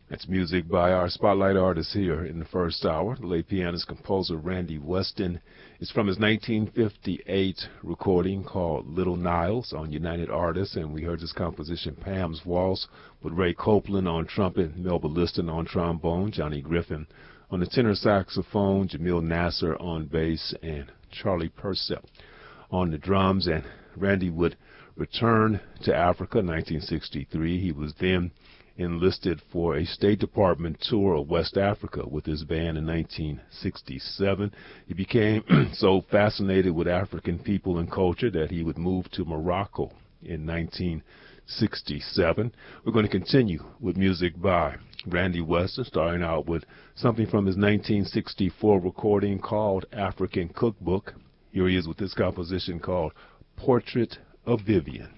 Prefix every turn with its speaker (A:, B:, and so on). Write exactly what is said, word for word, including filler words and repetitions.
A: That's music by our spotlight artist here in the first hour. The late pianist composer Randy Weston. It's from his nineteen fifty-eight recording called Little Niles on United Artists, and we heard this composition Pam's Waltz with Ray Copeland on trumpet, Melba Liston on trombone, Johnny Griffin on the tenor saxophone, Jamil Nasser on bass, and Charlie Purcell on the drums. And Randy would return to Africa in nineteen sixty-three. He was then enlisted for a State Department tour of West Africa with his band in nineteen sixty-seven. He became so fascinated with African people and culture that he would move to Morocco in nineteen sixty-seven. We're going to continue with music by Randy Weston, starting out with something from his nineteen sixty-four recording called African Cookbook. Here he is with this composition called Portrait of Vivian.